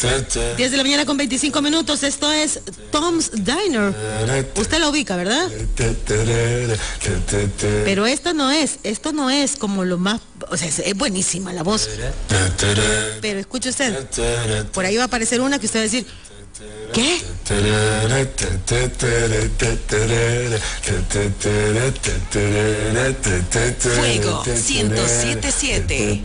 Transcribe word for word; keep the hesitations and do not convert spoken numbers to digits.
diez de la mañana con veinticinco minutos. Esto es Tom's Diner. Usted la ubica, ¿verdad? Pero esta no es, esto no es como lo más, o sea, es, es buenísima la voz. Pero escuche usted, por ahí va a aparecer una que usted va a decir, ¿qué? Fuego ciento siete siete.